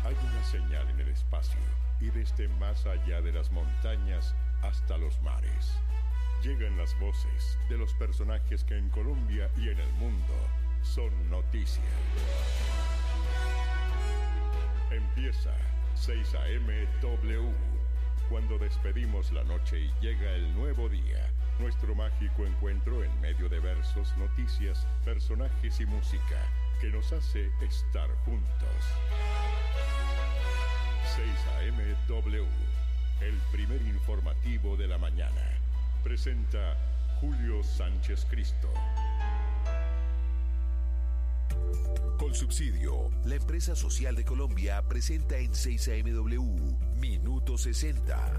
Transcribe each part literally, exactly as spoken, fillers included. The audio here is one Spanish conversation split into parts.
Hay una señal en el espacio y desde más allá de las montañas hasta los mares. Llegan las voces de los personajes que en Colombia y en el mundo son noticia. Empieza seis A M W. Cuando despedimos la noche y llega el nuevo día, nuestro mágico encuentro en medio de versos, noticias, personajes y música que nos hace estar juntos. seis A M W, el primer informativo de la mañana. Presenta Julio Sánchez Cristo. Colsubsidio, la empresa social de Colombia, presenta en seis A M W Minuto sesenta.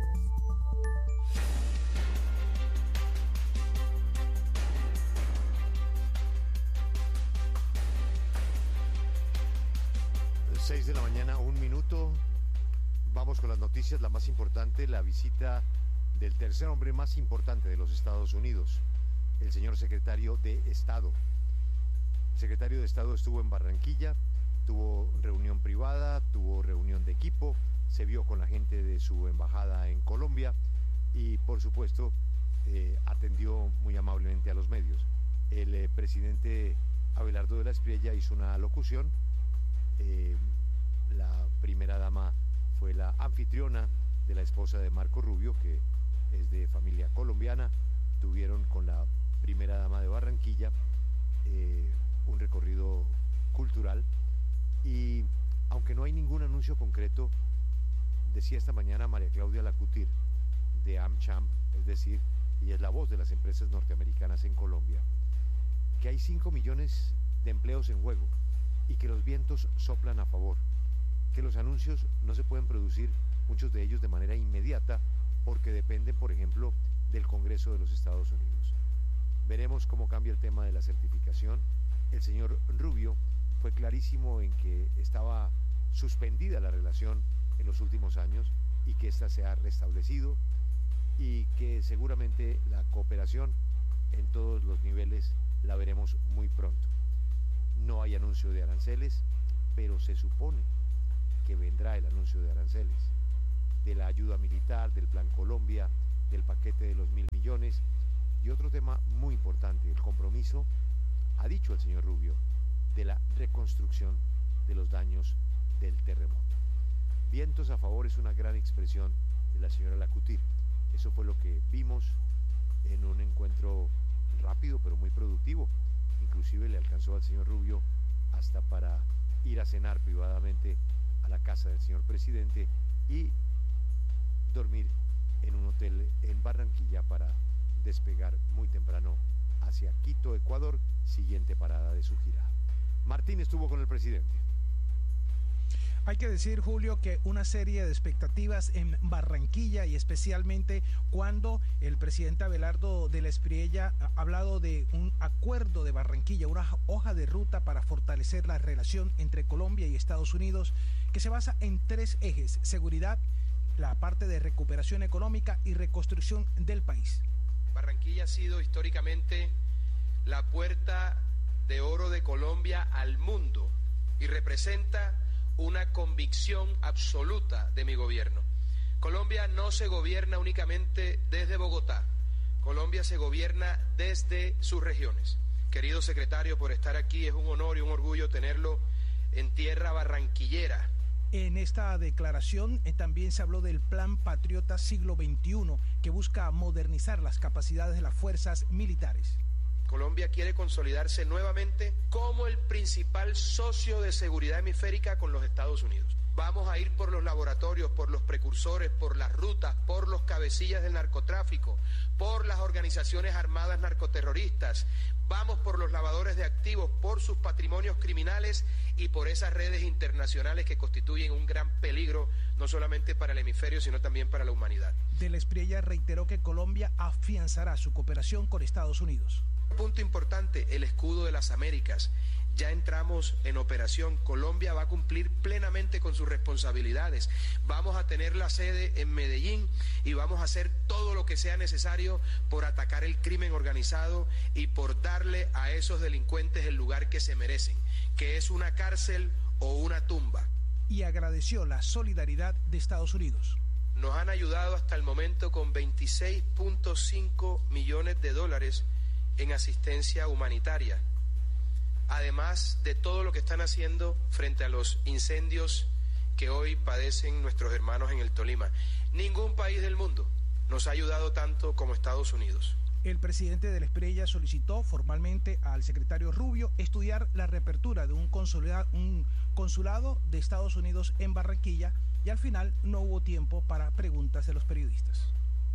seis de la mañana, un minuto. Vamos con las noticias. La más importante, la visita del tercer hombre más importante de los Estados Unidos, el señor secretario de Estado. El secretario de Estado estuvo en Barranquilla, tuvo reunión privada, tuvo reunión de equipo, se vio con la gente de su embajada en Colombia y, por supuesto, eh, atendió muy amablemente a los medios. El eh, presidente Abelardo de la Espriella hizo una locución. Eh, la primera dama fue la anfitriona de la esposa de Marco Rubio, que es de familia colombiana. Tuvieron con la primera dama de Barranquilla eh, un recorrido cultural y, aunque no hay ningún anuncio concreto, decía esta mañana María Claudia Lacutir de AmCham, es decir, ella es la voz de las empresas norteamericanas en Colombia, que hay cinco millones de empleos en juego y que los vientos soplan a favor, que los anuncios no se pueden producir, muchos de ellos de manera inmediata, porque dependen, por ejemplo, del Congreso de los Estados Unidos. Veremos cómo cambia el tema de la certificación. El señor Rubio fue clarísimo en que estaba suspendida la relación en los últimos años y que ésta se ha restablecido y que seguramente la cooperación en todos los niveles la veremos muy pronto. No hay anuncio de aranceles, pero se supone que vendrá el anuncio de aranceles, de la ayuda militar, del Plan Colombia, del paquete de los mil millones y otro tema muy importante, el compromiso, ha dicho el señor Rubio, de la reconstrucción de los daños del terremoto. Vientos a favor es una gran expresión de la señora Lacutir. Eso fue lo que vimos en un encuentro rápido pero muy productivo. Inclusive le alcanzó al señor Rubio hasta para ir a cenar privadamente a la casa del señor presidente y dormir en un hotel en Barranquilla para despegar muy temprano hacia Quito, Ecuador, siguiente parada de su gira. Martín estuvo con el presidente. Hay que decir, Julio, que una serie de expectativas en Barranquilla y especialmente cuando el presidente Abelardo de la Espriella ha hablado de un acuerdo de Barranquilla, una hoja de ruta para fortalecer la relación entre Colombia y Estados Unidos que se basa en tres ejes: seguridad, la parte de recuperación económica y reconstrucción del país. Barranquilla ha sido históricamente la puerta de oro de Colombia al mundo y representa una convicción absoluta de mi gobierno. Colombia no se gobierna únicamente desde Bogotá, Colombia se gobierna desde sus regiones. Querido secretario, por estar aquí, es un honor y un orgullo tenerlo en tierra barranquillera. En esta declaración eh, también se habló del Plan Patriota Siglo veintiuno, que busca modernizar las capacidades de las fuerzas militares. Colombia quiere consolidarse nuevamente como el principal socio de seguridad hemisférica con los Estados Unidos. Vamos a ir por los laboratorios, por los precursores, por las rutas, por los cabecillas del narcotráfico, por las organizaciones armadas narcoterroristas. Vamos por los lavadores de activos, por sus patrimonios criminales y por esas redes internacionales que constituyen un gran peligro, no solamente para el hemisferio, sino también para la humanidad. De la Espriella reiteró que Colombia afianzará su cooperación con Estados Unidos. Punto importante, el escudo de las Américas. Ya entramos en operación. Colombia va a cumplir plenamente con sus responsabilidades. Vamos a tener la sede en Medellín y vamos a hacer todo lo que sea necesario por atacar el crimen organizado y por darle a esos delincuentes el lugar que se merecen, que es una cárcel o una tumba. y agradeció la solidaridad de Estados Unidos. Nos han ayudado hasta el momento con veintiséis punto cinco millones de dólares en asistencia humanitaria, además de todo lo que están haciendo frente a los incendios que hoy padecen nuestros hermanos en el Tolima. Ningún país del mundo nos ha ayudado tanto como Estados Unidos. El presidente de la Espriella solicitó formalmente al secretario Rubio estudiar la reapertura de un consulado, un consulado de Estados Unidos en Barranquilla, y al final no hubo tiempo para preguntas de los periodistas.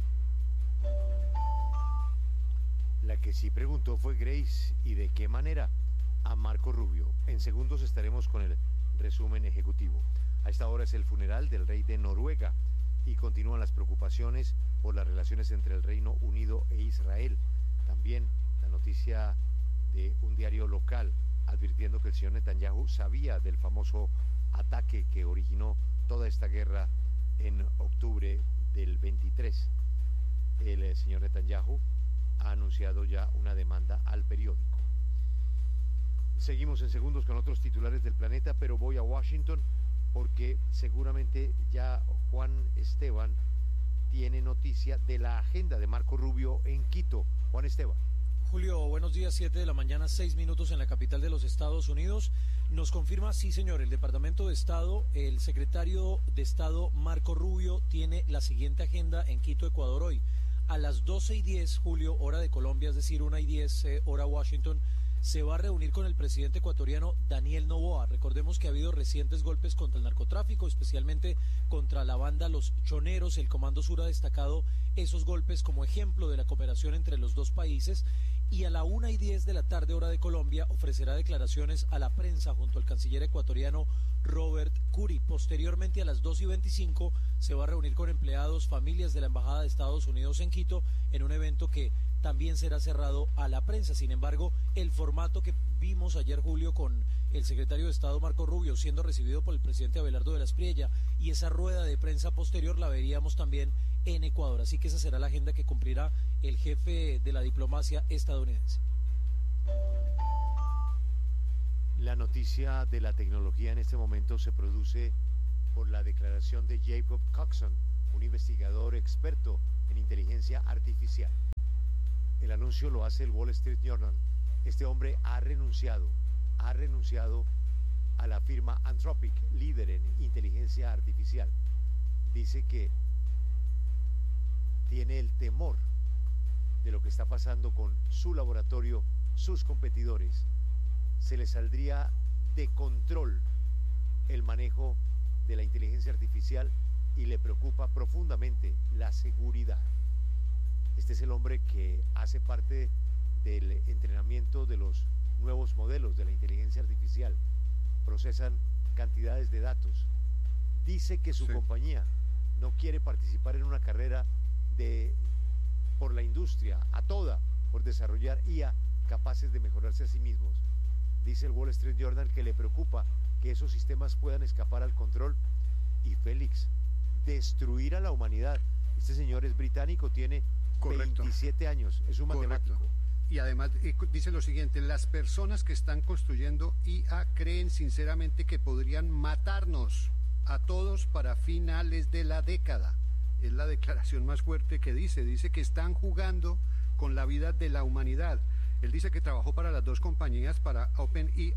La que sí preguntó fue Grace, ¿y de qué manera? A Marco Rubio. En segundos estaremos con el resumen ejecutivo. A esta hora es el funeral del rey de Noruega y continúan las preocupaciones por las relaciones entre el Reino Unido e Israel. También la noticia de un diario local advirtiendo que el señor Netanyahu sabía del famoso ataque que originó toda esta guerra en octubre del veintitrés. El eh, señor Netanyahu ha anunciado ya una demanda al periódico. Seguimos en segundos con otros titulares del planeta, pero voy a Washington porque seguramente ya Juan Esteban tiene noticia de la agenda de Marco Rubio en Quito. Juan Esteban. Julio, buenos días, siete de la mañana, seis minutos en la capital de los Estados Unidos. Nos confirma, sí señor, el Departamento de Estado, el secretario de Estado Marco Rubio tiene la siguiente agenda en Quito, Ecuador hoy. A las doce y diez, Julio, hora de Colombia, es decir, una y diez, eh, hora Washington, se va a reunir con el presidente ecuatoriano Daniel Noboa. Recordemos que ha habido recientes golpes contra el narcotráfico, especialmente contra la banda Los Choneros. El Comando Sur ha destacado esos golpes como ejemplo de la cooperación entre los dos países. Y a la una y diez de la tarde, hora de Colombia, ofrecerá declaraciones a la prensa junto al canciller ecuatoriano Robert Curry. Posteriormente, a las dos y veinticinco, se va a reunir con empleados, familias de la Embajada de Estados Unidos en Quito, en un evento que también será cerrado a la prensa. Sin embargo, el formato que vimos ayer, Julio, con el secretario de Estado Marco Rubio siendo recibido por el presidente Abelardo de la Espriella, y esa rueda de prensa posterior la veríamos también en Ecuador. Así que esa será la agenda que cumplirá el jefe de la diplomacia estadounidense. La noticia de la tecnología en este momento se produce por la declaración de Jacob Coxon, un investigador experto en inteligencia artificial. El anuncio lo hace el Wall Street Journal. Este hombre ha renunciado, ha renunciado a la firma Anthropic, líder en inteligencia artificial. Dice que tiene el temor de lo que está pasando con su laboratorio, sus competidores. Se le saldría de control el manejo de la inteligencia artificial y le preocupa profundamente la seguridad. Este es el hombre que hace parte del entrenamiento de los nuevos modelos de la inteligencia artificial. Procesan cantidades de datos. Dice que su sí. compañía no quiere participar en una carrera de por la industria, a toda, por desarrollar I A capaces de mejorarse a sí mismos. Dice el Wall Street Journal que le preocupa que esos sistemas puedan escapar al control y, Félix, destruir a la humanidad. Este señor es británico, tiene Correcto. veintisiete años, es un matemático. Correcto. Y además eh, dice lo siguiente: las personas que están construyendo I A creen sinceramente que podrían matarnos a todos para finales de la década. Es la declaración más fuerte que dice, dice que están jugando con la vida de la humanidad. Él dice que trabajó para las dos compañías, para OpenAI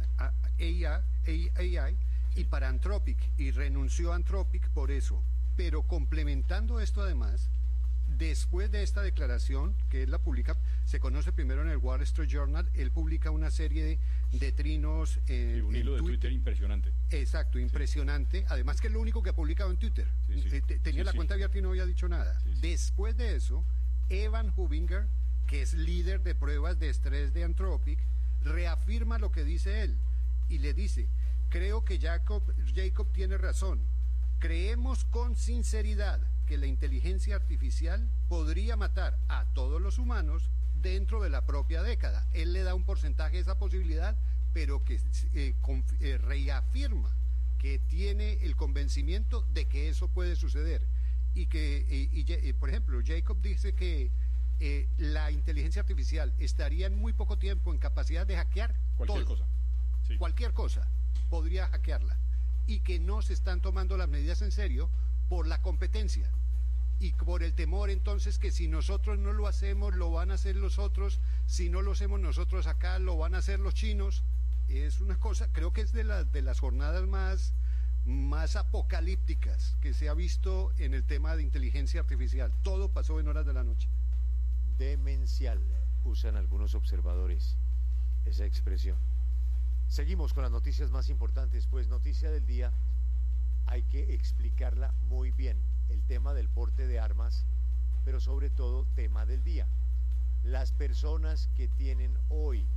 y para Anthropic, y renunció a Anthropic por eso. Pero complementando esto además, después de esta declaración, que él la publica, se conoce primero en el Wall Street Journal, él publica una serie de, de trinos en, sí, un hilo en de Twitter. Twitter impresionante. Exacto, impresionante. Sí. Además que es lo único que ha publicado en Twitter. Sí, sí. Tenía sí, la sí. cuenta abierta y no había dicho nada. Sí, sí. Después de eso, Evan Hubinger, que es líder de pruebas de estrés de Anthropic, reafirma lo que dice él y le dice: creo que Jacob, Jacob tiene razón. Creemos con sinceridad que la inteligencia artificial podría matar a todos los humanos dentro de la propia década. Él le da un porcentaje de esa posibilidad, pero que eh, conf, eh, reafirma que tiene el convencimiento de que eso puede suceder. Y que, eh, y, y, por ejemplo, Jacob dice que eh, la inteligencia artificial estaría en muy poco tiempo en capacidad de hackear cualquier todo. cosa. Sí. Cualquier cosa podría hackearla. y que no se están tomando las medidas en serio por la competencia y por el temor entonces que si nosotros no lo hacemos lo van a hacer los otros, si no lo hacemos nosotros acá lo van a hacer los chinos. Es una cosa, creo que es de, la, de las jornadas más, más apocalípticas que se ha visto en el tema de inteligencia artificial. Todo pasó en horas de la noche. Demencial, usan algunos observadores esa expresión. Seguimos con las noticias más importantes, pues noticia del día, hay que explicarla muy bien, el tema del porte de armas, pero sobre todo tema del día. Las personas que tienen hoy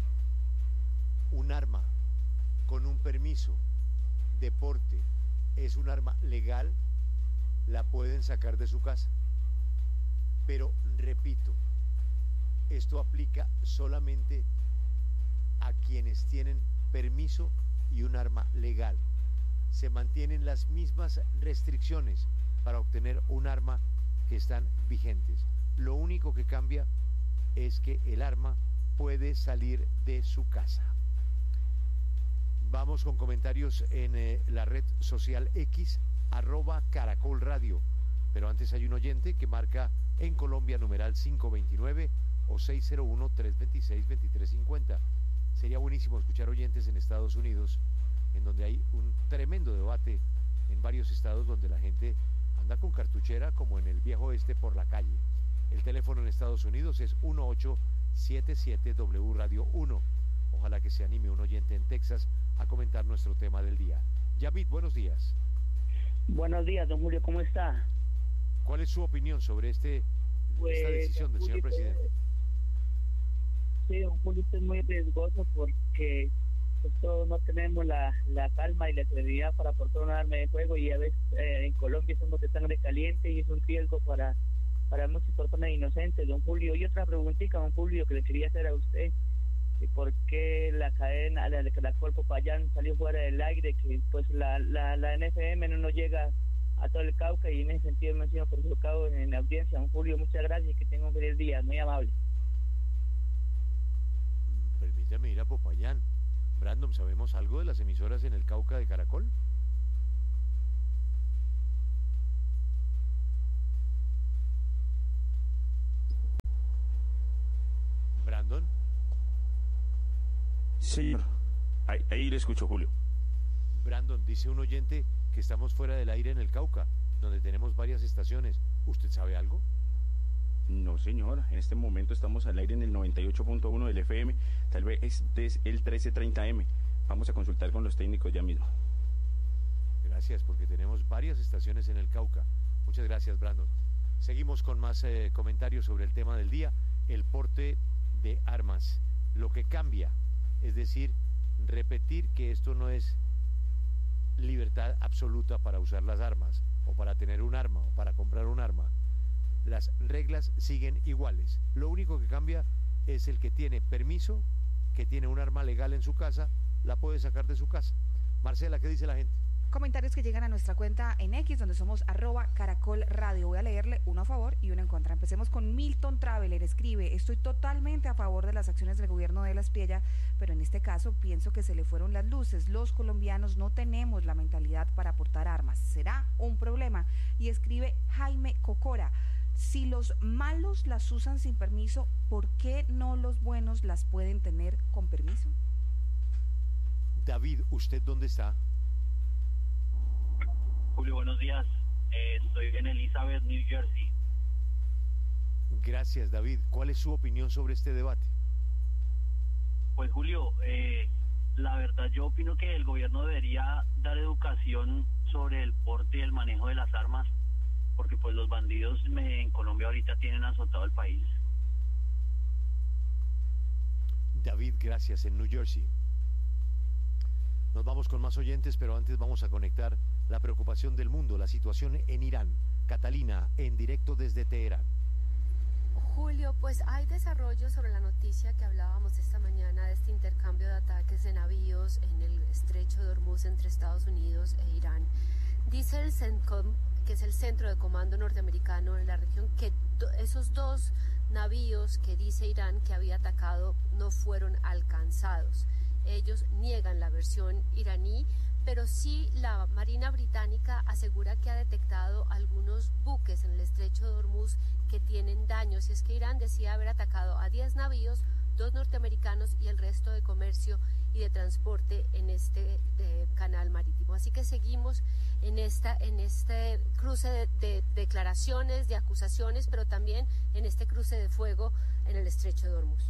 un arma con un permiso de porte, es un arma legal, la pueden sacar de su casa. Pero repito, esto aplica solamente a quienes tienen permiso y un arma legal. Se mantienen las mismas restricciones para obtener un arma que están vigentes. Lo único que cambia es que el arma puede salir de su casa. Vamos con comentarios en eh, la red social X, arroba Caracol Radio. Pero antes hay un oyente que marca en Colombia numeral cinco veintinueve o seis cero uno, tres veintiséis, veintitrés cincuenta. Sería buenísimo escuchar oyentes en Estados Unidos, en donde hay un tremendo debate en varios estados donde la gente anda con cartuchera como en el viejo oeste por la calle. El teléfono en Estados Unidos es uno ocho siete siete W Radio uno. Ojalá que se anime un oyente en Texas a comentar nuestro tema del día. Yamit, buenos días. Buenos días, don Julio, ¿cómo está? ¿Cuál es su opinión sobre este pues, esta decisión del Julio, señor presidente? Sí, don Julio, esto es muy riesgoso porque pues, todos no tenemos la, la calma y la serenidad para portar un arma de fuego y a veces eh, en Colombia somos de sangre caliente y es un riesgo para, para muchas personas inocentes, don Julio. Y otra preguntita, don Julio, que le quería hacer a usted. ¿Por qué la cadena, la de Caracol Popayán salió fuera del aire? Que pues la, la, la N F M no nos llega a todo el Cauca y en ese sentido me he sido perjudicado en la audiencia. Don Julio, muchas gracias y que tenga un feliz día, muy amable. Permítame ir a Popayán. Brandon, ¿sabemos algo de las emisoras en el Cauca de Caracol? Brandon. Señor, ahí, ahí le escucho, Julio. Brandon, dice un oyente que estamos fuera del aire en el Cauca, donde tenemos varias estaciones. ¿Usted sabe algo? No, señor, en este momento estamos al aire en el noventa y ocho punto uno del F M, tal vez es el trece treinta M. Vamos a consultar con los técnicos ya mismo. Gracias, porque tenemos varias estaciones en el Cauca. Muchas gracias, Brandon. Seguimos con más eh, comentarios sobre el tema del día, el porte de armas. Lo que cambia, es decir, repetir que esto no es libertad absoluta para usar las armas, o para tener un arma, o para comprar un arma. Las reglas siguen iguales. Lo único que cambia es el que tiene permiso, que tiene un arma legal en su casa, la puede sacar de su casa. Marcela, ¿qué dice la gente? Comentarios que llegan a nuestra cuenta en X, donde somos arroba Caracol Radio. Voy a leerle uno a favor y uno en contra. Empecemos con Milton Traveler. Escribe: estoy totalmente a favor de las acciones del gobierno de La Espriella, pero en este caso pienso que se le fueron las luces. Los colombianos no tenemos la mentalidad para portar armas. ¿Será un problema? Y escribe Jaime Cocora: si los malos las usan sin permiso, ¿por qué no los buenos las pueden tener con permiso? David, ¿usted dónde está? Julio, buenos días. Eh, estoy en Elizabeth, New Jersey. Gracias, David. ¿Cuál es su opinión sobre este debate? Pues, Julio, eh, la verdad yo opino que el gobierno debería dar educación sobre el porte y el manejo de las armas, porque pues los bandidos me, en Colombia ahorita tienen azotado el país. David, gracias, en New Jersey. Nos vamos con más oyentes, pero antes vamos a conectar la preocupación del mundo, la situación en Irán. Catalina, en directo desde Teherán. Julio, pues hay desarrollos sobre la noticia que hablábamos esta mañana de este intercambio de ataques de navíos en el estrecho de Hormuz entre Estados Unidos e Irán. Dice el CENTCOM, que es el Centro de Comando Norteamericano en la región, que esos dos navíos que dice Irán que había atacado no fueron alcanzados. Ellos niegan la versión iraní, pero sí la Marina Británica asegura que ha detectado algunos buques en el estrecho de Hormuz que tienen daños, y es que Irán decía haber atacado a diez navíos, dos norteamericanos y el resto de comercio y de transporte en este de, canal marítimo. Así que seguimos en esta en este cruce de, de declaraciones, de acusaciones, pero también en este cruce de fuego en el estrecho de Hormuz.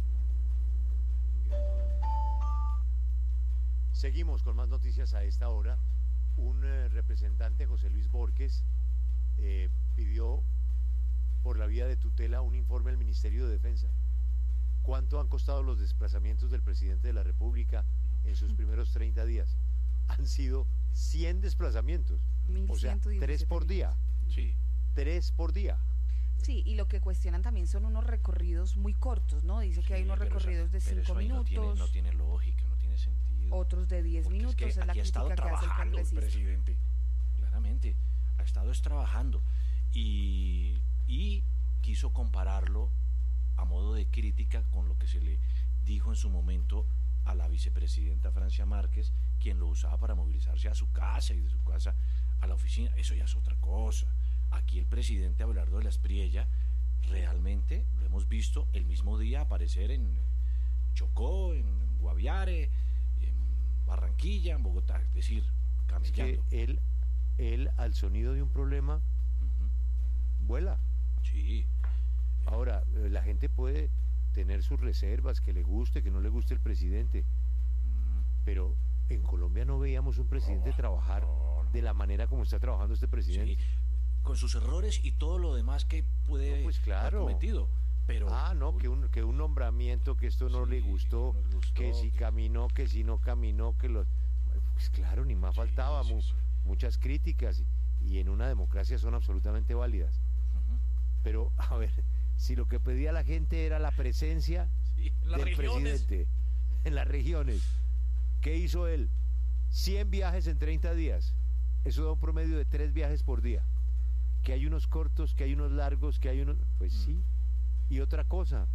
Seguimos con más noticias a esta hora. Un eh, representante, José Luis Borges, eh, pidió por la vía de tutela un informe al Ministerio de Defensa. ¿Cuánto han costado los desplazamientos del presidente de la República en sus primeros treinta días? Han sido cien desplazamientos, o sea, tres por día. Sí. Tres por día. Sí, y lo que cuestionan también son unos recorridos muy cortos, ¿no? Dice que sí, hay unos recorridos de cinco minutos. No tiene, no tiene lógica, no tiene sentido. Otros de diez minutos, es, que es la crítica que hace el congresista. El presidente, claramente, ha estado es trabajando y, y quiso compararlo a modo de crítica con lo que se le dijo en su momento a la vicepresidenta Francia Márquez, quien lo usaba para movilizarse a su casa y de su casa a la oficina. Eso ya es otra cosa. Aquí el presidente Abelardo de la Espriella realmente lo hemos visto el mismo día aparecer en Chocó, en Guaviare, en Barranquilla, en Bogotá, es decir, camellando. Es que él, él al sonido de un problema uh-huh. vuela. Sí. Ahora, la gente puede tener sus reservas, que le guste, que no le guste el presidente, uh-huh. pero en Colombia no veíamos un presidente no, trabajar no, no. de la manera como está trabajando este presidente. Sí. Con sus errores y todo lo demás que puede no, pues claro. haber cometido. Pero, ah, no, que un, que un nombramiento, que esto no sí, le gustó, que, no gustó, que si caminó, que si no caminó, que los... Pues claro, ni más sí, faltaba, sí, mu sí. muchas críticas, y, y en una democracia son absolutamente válidas. Uh-huh. Pero, a ver, si lo que pedía la gente era la presencia sí, del regiones. presidente en las regiones, ¿qué hizo él? cien viajes en treinta días, eso da un promedio de tres viajes por día. Que hay unos cortos, que hay unos largos, que hay unos... Pues mm. sí. Y otra cosa,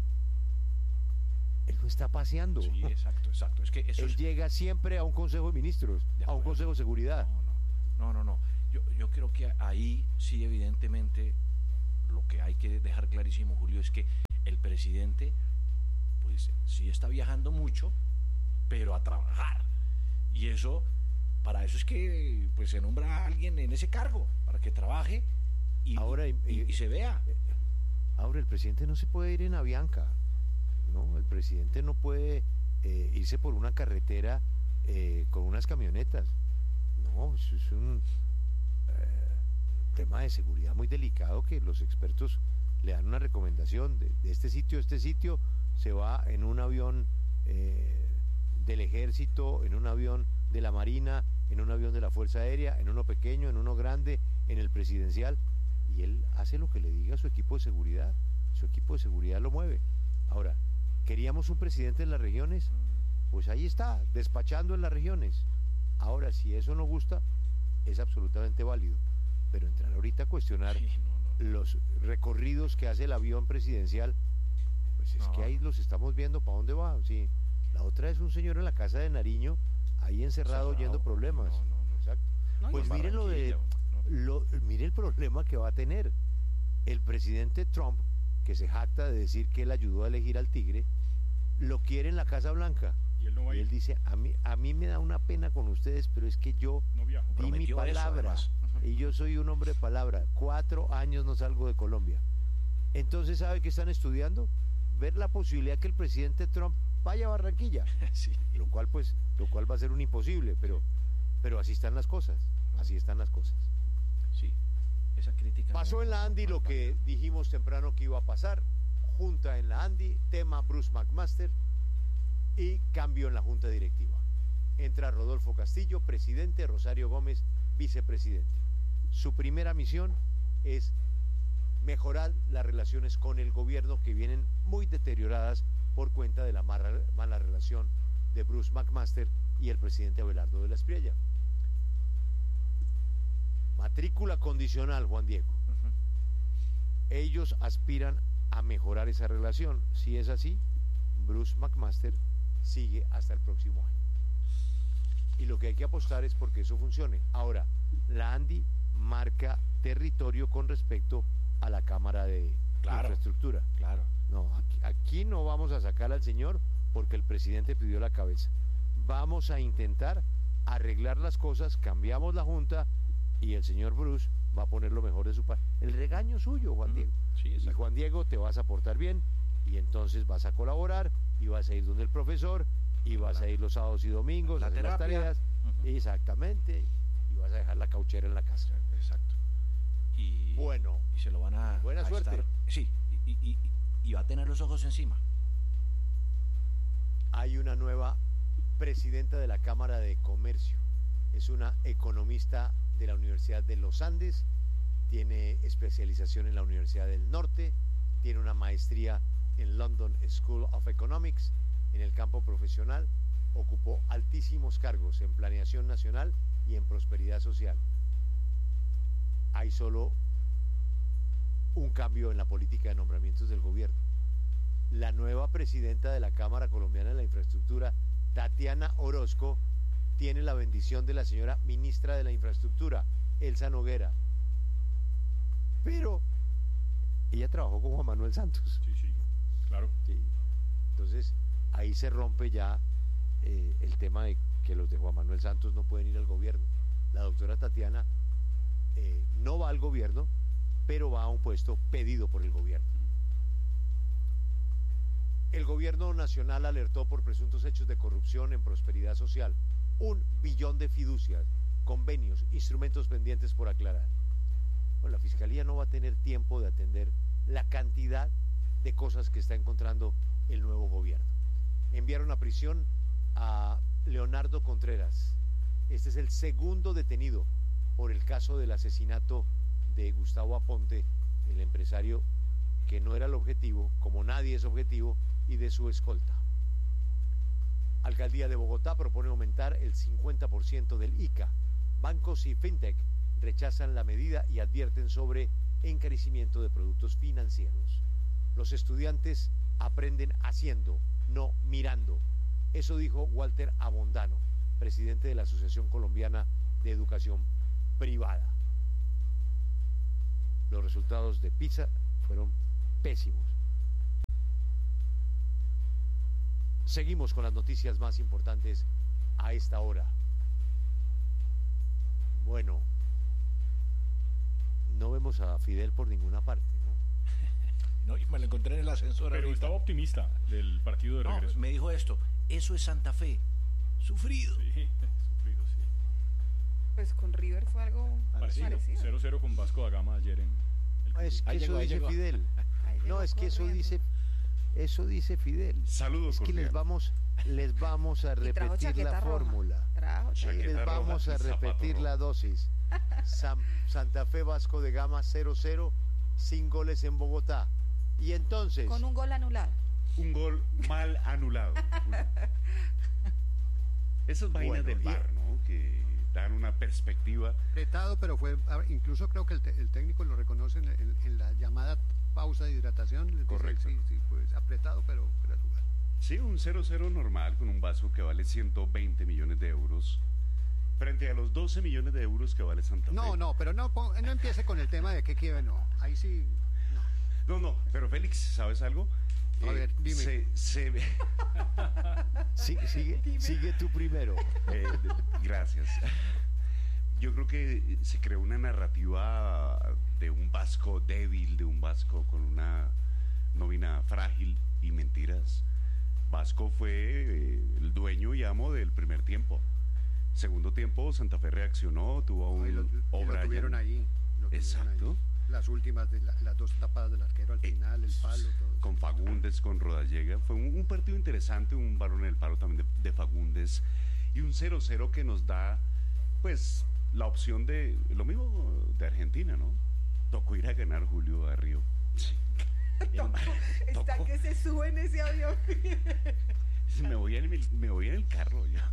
él no está paseando. Sí, exacto, exacto. Es que eso él es... llega siempre a un Consejo de Ministros, de a un Consejo de Seguridad. No, no, no, no, no. Yo, yo creo que ahí sí, evidentemente, lo que hay que dejar clarísimo, Julio, es que el presidente, pues sí está viajando mucho, pero a trabajar. Y eso... Para eso es que pues se nombra a alguien en ese cargo, para que trabaje y, ahora, y, y, y se vea. Ahora, el presidente no se puede ir en Avianca, ¿no? El presidente no puede eh, irse por una carretera eh, con unas camionetas. No, eso es un eh, tema de seguridad muy delicado, que los expertos le dan una recomendación de, de este sitio a este sitio, se va en un avión eh, del ejército, en un avión de la Marina, en un avión de la Fuerza Aérea, en uno pequeño, en uno grande, en el presidencial, y él hace lo que le diga a su equipo de seguridad, su equipo de seguridad lo mueve. Ahora, ¿queríamos un presidente en las regiones? Pues ahí está, despachando en las regiones. Ahora, si eso no gusta, es absolutamente válido, pero entrar ahorita a cuestionar sí, no, no. los recorridos que hace el avión presidencial, pues es no. que ahí los estamos viendo para dónde va. Sí. La otra es un señor en la casa de Nariño, ahí encerrado oyendo problemas. No, no, no. Exacto. No, pues mire lo de lo, mire el problema que va a tener el presidente Trump, que se jacta de decir que él ayudó a elegir al tigre, lo quiere en la Casa Blanca. Y él, no va y él dice, a mí, a mí me da una pena con ustedes, pero es que yo no di mi palabra, eso, uh-huh. y yo soy un hombre de palabra. Cuatro años no salgo de Colombia. Entonces, ¿sabe qué están estudiando? Ver la posibilidad que el presidente Trump vaya a Barranquilla, sí. lo cual pues lo cual va a ser un imposible, pero pero así están las cosas, así están las cosas. Sí, esa crítica. Pasó no, en la Andy no, no, lo que dijimos temprano que iba a pasar, junta en la Andy, tema Bruce McMaster y cambio en la junta directiva. Entra Rodolfo Castillo, presidente, Rosario Gómez, vicepresidente. Su primera misión es mejorar las relaciones con el gobierno, que vienen muy deterioradas por cuenta de la mala, mala relación de Bruce McMaster y el presidente Abelardo de la Espriella. Matrícula condicional, Juan Diego. Uh-huh. Ellos aspiran a mejorar esa relación. Si es así, Bruce McMaster sigue hasta el próximo año. y lo que hay que apostar es porque eso funcione. Ahora, la ANDI marca territorio con respecto a la Cámara de claro, Infraestructura. Claro. No, aquí, aquí no vamos a sacar al señor porque el presidente pidió la cabeza. Vamos a intentar arreglar las cosas, cambiamos la junta y el señor Bruce va a poner lo mejor de su parte. El regaño suyo, Juan Diego. Sí, y Juan Diego, te vas a portar bien y entonces vas a colaborar y vas a ir donde el profesor y vas a ir los sábados y domingos la a hacer las tareas. Uh-huh. Exactamente. Y vas a dejar la cauchera en la casa. Exacto. Y, bueno. Y se lo van a... Buena a suerte. Estar, sí, y, y, y, y va a tener los ojos encima. Hay una nueva presidenta de la Cámara de Comercio. Es una economista de la Universidad de los Andes, tiene especialización en la Universidad del Norte, tiene una maestría en London School of Economics. En el campo profesional ocupó altísimos cargos en planeación nacional y en prosperidad social. Hay solo un cambio en la política de nombramientos del gobierno. La nueva presidenta de la Cámara Colombiana de la Infraestructura, Tatiana Orozco, tiene la bendición de la señora ministra de la Infraestructura, Elsa Noguera. Pero ella trabajó con Juan Manuel Santos. Sí, sí, claro. Sí. Entonces, ahí se rompe ya eh, el tema de que los de Juan Manuel Santos no pueden ir al gobierno. La doctora Tatiana eh, no va al gobierno, pero va a un puesto pedido por el gobierno. El gobierno nacional alertó por presuntos hechos de corrupción en prosperidad social. Un billón de fiducias, convenios, instrumentos pendientes por aclarar. Bueno, la Fiscalía no va a tener tiempo de atender la cantidad de cosas que está encontrando el nuevo gobierno. Enviaron a prisión a Leonardo Contreras. Este es el segundo detenido por el caso del asesinato de Gustavo Aponte, el empresario que no era el objetivo, como nadie es objetivo, y de su escolta. Alcaldía de Bogotá propone aumentar el cincuenta por ciento del I C A. Bancos y fintech rechazan la medida y advierten sobre encarecimiento de productos financieros. Los estudiantes aprenden haciendo, no mirando. Eso dijo Walter Abondano, presidente de la Asociación Colombiana de Educación Privada. Los resultados de PISA fueron pésimos. Seguimos con las noticias más importantes a esta hora. Bueno, no vemos a Fidel por ninguna parte, ¿no? No, y me lo encontré en el ascensor. Pero ahorita. estaba optimista del partido de no, regreso. Me dijo esto, eso es Santa Fe, sufrido. Sí, sufrido, sí. Pues con River fue algo parecido. cero cero con Vasco da Gama ayer en el no, es que ahí eso llegó, dice llegó. Fidel. No, es que eso dice eso dice Fidel. Saludos es que cordial. les vamos les vamos a repetir la fórmula. Les vamos a repetir la dosis. San, Santa Fe Vasco de Gama cero cero, sin goles en Bogotá. Y entonces con un gol anulado. Un gol mal anulado. Esas vainas Bueno, del y- V A R, ¿no? Que dan una perspectiva. Apretado, pero fue, a ver, incluso creo que el, te- el técnico lo reconoce en, en- en la llamada pausa de hidratación. Les dice, Correcto. Sí, sí, pues apretado, pero fuera de lugar. Sí, un cero cero normal con un Vasco que vale ciento veinte millones de euros frente a los doce millones de euros que vale Santa Fe. No, no, pero no, pon- no empiece con el tema de que quiere, no. Ahí sí. No, no, pero Félix, ¿sabes algo? A ver, dime. Se, se ve- sigue, sigue, sigue tú primero. Eh, de- gracias. Yo creo que se creó una narrativa de un Vasco débil, de un Vasco con una nómina frágil y mentiras. Vasco fue eh, el dueño y amo del primer tiempo. Segundo tiempo, Santa Fe reaccionó, tuvo un Y lo, y lo O'Brien. tuvieron ahí. Lo tuvieron Exacto. ahí. Las últimas, de la- las dos tapadas del arquero al final, el palo, todo eso. Con Fagundes, con Rodallega. Fue un, un partido interesante, un balón en el palo también de, de Fagundes. Y un cero cero que nos da, pues, la opción de lo mismo de Argentina, ¿no? Tocó ir a ganar Julio a Río. Sí. El- Está que se sube en ese avión. me, voy en el, me voy en el carro yo.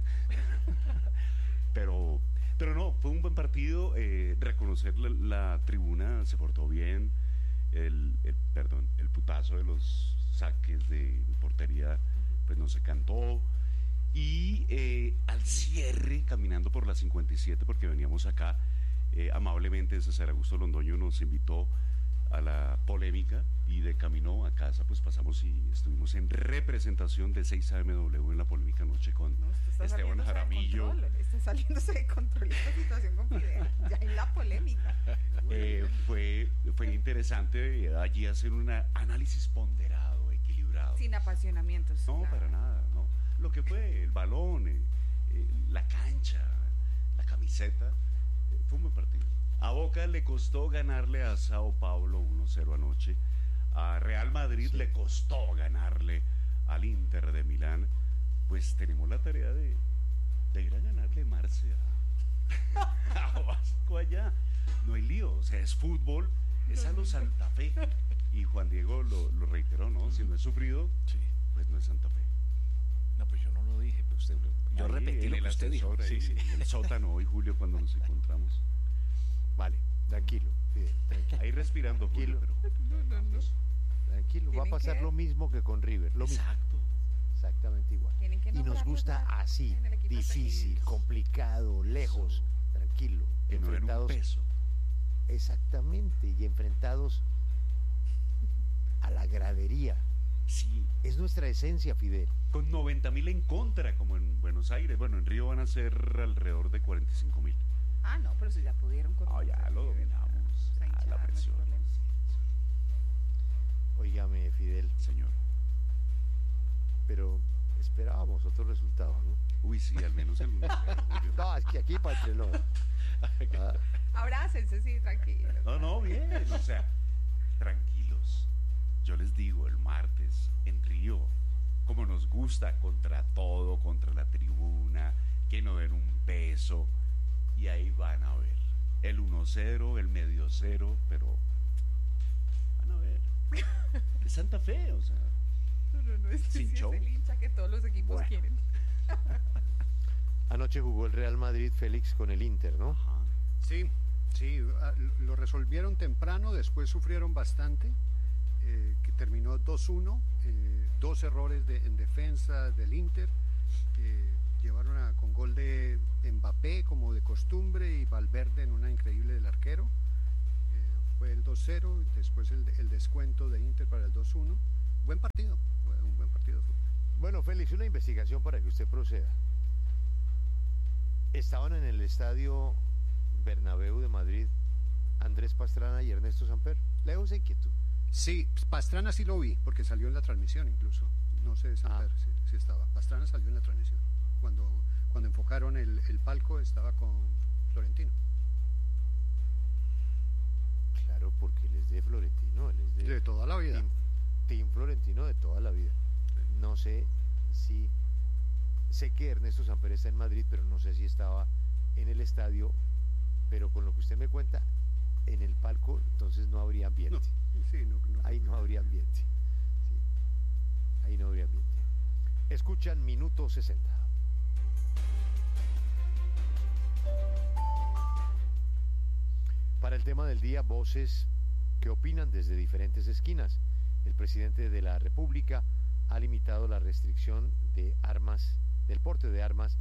pero, pero no, fue un buen partido. Eh, reconocer la, la tribuna se portó bien. El, el- perdón, el putazo de los saques de portería, pues no se cantó. Y eh, al cierre, caminando por la cincuenta y siete, porque veníamos acá, eh, amablemente César Augusto Londoño nos invitó a la polémica y de camino a casa pues pasamos y estuvimos en representación de seis A M W en la polémica noche con No, esto está Esteban saliéndose de Jaramillo. control, Está saliéndose de control esta situación con Fidel. Ya hay la polémica. Eh, fue, fue interesante eh, allí hacer un análisis ponderado, equilibrado. Sin apasionamientos. No, claro. para nada, no. Lo que fue el balón, eh, eh, la cancha, la camiseta, eh, fue un buen partido. A Boca le costó ganarle a Sao Paulo uno cero anoche. A Real Madrid sí. le costó ganarle al Inter de Milán. Pues tenemos la tarea de, de ir a ganarle Marce a, a Vasco allá. No hay lío, o sea, es fútbol, es a lo Santa Fe. Y Juan Diego lo, lo reiteró, ¿no? Si no es sufrido, sí. pues no es Santa Fe. No, pues yo no lo dije, pero usted, yo ahí, repetí lo que usted dijo. Ahí, sí, sí. En el sótano hoy, Julio, cuando nos encontramos. Vale, tranquilo, Fidel, tranquilo. Ahí respirando, tranquilo. Julio, pero... No, no, no. Tranquilo, va a pasar que... lo mismo que con River. Lo Exacto. Mismo. Exactamente igual. Y nos gusta así, difícil, complicado, lejos, Eso. tranquilo. Que no era un peso. Exactamente, y enfrentados a la gradería. Sí. Es nuestra esencia, Fidel. Con noventa mil en contra, como en Buenos Aires. Bueno, en Río van a ser alrededor de cuarenta y cinco mil. Ah, no, pero si ya pudieron con. Ah, oh, ya lo dominamos. A la presión. Óigame, Fidel. Señor. Pero esperábamos otro resultado, ¿no? Uy, sí, al menos el uno cero. No, es que aquí para entre los. Ah. Abrácense, sí, tranquilos. No, no, bien, o sea, tranquilos. Yo les digo, el martes en Río, como nos gusta, contra todo, contra la tribuna, que no den un peso, y ahí van a ver el uno cero, el medio cero, pero van a ver. Es Santa Fe, o sea. No, no, no, este sin sí show. Es el hincha que todos los equipos bueno. quieren. Anoche jugó el Real Madrid, Félix, con el Inter, ¿no? Ajá. Sí, sí, lo resolvieron temprano, después sufrieron bastante, eh, que terminó dos uno, eh, dos errores de, en defensa del Inter, eh, llevaron a, con gol de Mbappé como de costumbre y Valverde en una increíble del arquero, eh, fue el dos cero, después el, el descuento de Inter para el dos uno, buen partido, fue un buen partido de fútbol. Bueno, Félix, una investigación para que usted proceda. Estaban en el estadio Bernabéu de Madrid Andrés Pastrana y Ernesto Samper. Le dejo esa inquietud. Sí, Pastrana sí lo vi, porque salió en la transmisión incluso. No sé Samper ah. si, si estaba. Pastrana salió en la transmisión. Cuando, cuando enfocaron el, el palco estaba con Florentino. Claro, porque él es de Florentino, él es de, de toda la vida. Team, team Florentino de toda la vida. Sí. No sé si... Sé que Ernesto Samper está en Madrid, pero no sé si estaba en el estadio, pero con lo que usted me cuenta, en el palco, entonces no habría ambiente. No, sí, no, no, ahí no habría ambiente. Sí. Ahí no habría ambiente. Escuchan Minuto sesenta. Para el tema del día, voces que opinan desde diferentes esquinas. El presidente de la República ha limitado la restricción de armas, del porte de armas